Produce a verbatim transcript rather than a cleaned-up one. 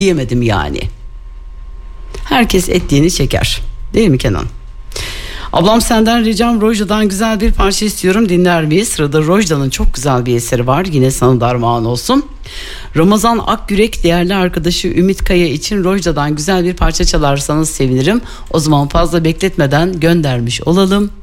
Yemedim yani. Herkes ettiğini çeker. Değil mi Kenan? Ablam senden ricam Rojda'dan güzel bir parça istiyorum, dinler miyiz? Sırada Rojda'nın çok güzel bir eseri var, yine sana da armağan olsun. Ramazan Akgürek değerli arkadaşı Ümit Kaya için Rojda'dan güzel bir parça çalarsanız sevinirim. O zaman fazla bekletmeden göndermiş olalım.